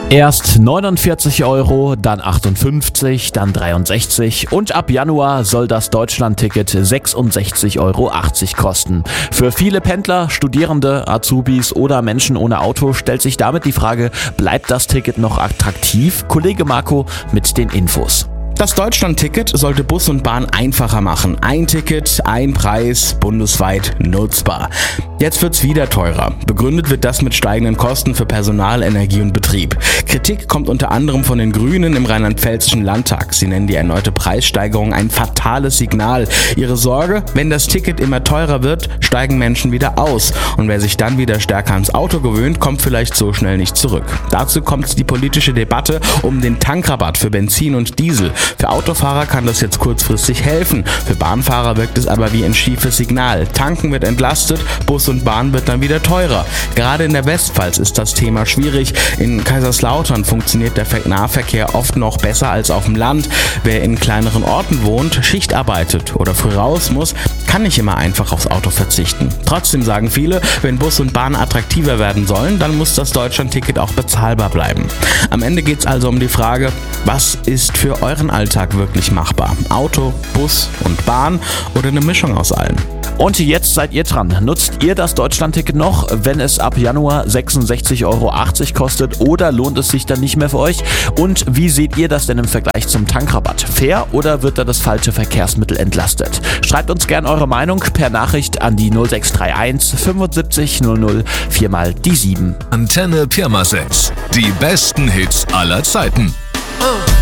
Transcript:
Erst 49 Euro, dann 58, dann 63 und ab Januar soll das Deutschlandticket 66,80 Euro kosten. Für viele Pendler, Studierende, Azubis oder Menschen ohne Auto stellt sich damit die Frage, bleibt das Ticket noch attraktiv? Kollege Marco mit den Infos. Das Deutschlandticket sollte Bus und Bahn einfacher machen. Ein Ticket, ein Preis, bundesweit nutzbar. Jetzt wird's wieder teurer. Begründet wird das mit steigenden Kosten für Personal, Energie und Betrieb. Kritik kommt unter anderem von den Grünen im Rheinland-Pfälzischen Landtag. Sie nennen die erneute Preissteigerung ein fatales Signal. Ihre Sorge, wenn das Ticket immer teurer wird, steigen Menschen wieder aus. Und wer sich dann wieder stärker ans Auto gewöhnt, kommt vielleicht so schnell nicht zurück. Dazu kommt die politische Debatte um den Tankrabatt für Benzin und Diesel. Für Autofahrer kann das jetzt kurzfristig helfen. Für Bahnfahrer wirkt es aber wie ein schiefes Signal. Tanken wird entlastet, Bus und Bahn wird dann wieder teurer. Gerade in der Westpfalz ist das Thema schwierig. In Kaiserslautern funktioniert der Nahverkehr oft noch besser als auf dem Land. Wer in kleineren Orten wohnt, Schicht arbeitet oder früh raus muss, kann nicht immer einfach aufs Auto verzichten. Trotzdem sagen viele, wenn Bus und Bahn attraktiver werden sollen, dann muss das Deutschlandticket auch bezahlbar bleiben. Am Ende geht es also um die Frage, was ist für euren Alltag wirklich machbar? Auto, Bus und Bahn oder eine Mischung aus allen? Und jetzt seid ihr dran. Nutzt ihr das Deutschlandticket noch, wenn es ab Januar 66,80 Euro kostet, oder lohnt es sich dann nicht mehr für euch? Und wie seht ihr das denn im Vergleich zum Tankrabatt? Fair oder wird da das falsche Verkehrsmittel entlastet? Schreibt uns gerne eure Meinung per Nachricht an die 0631 75 00 4 mal die 7. Antenne Pirmasens. Die besten Hits aller Zeiten.